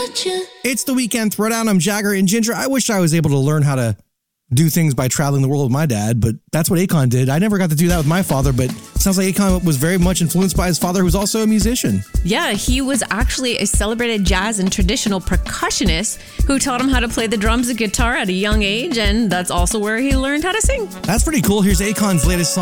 It's the weekend throwdown. I'm Jagger and Ginger. I wish I was able to learn how to do things by traveling the world with my dad, but that's what Akon did. I never got to do that with my father, but it sounds like Akon was very much influenced by his father, who's also a musician. Yeah, he was actually a celebrated jazz and traditional percussionist who taught him how to play the drums and guitar at a young age, and that's also where he learned how to sing. That's pretty cool. Here's Akon's latest song.